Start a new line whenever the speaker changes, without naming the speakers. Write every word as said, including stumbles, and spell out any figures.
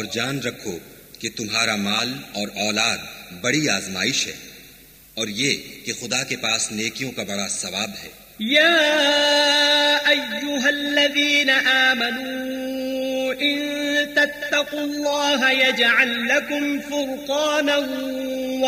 और जान रखो कि तुम्हारा माल और औलाद बड़ी आजमाइश है, और ये कि खुदा के पास नेकियों का बड़ा सवाब है।
या अय्युहल्लज़ीना आमनू इन तत्तकुल्लाह यजअल लकुम फुरक़ानन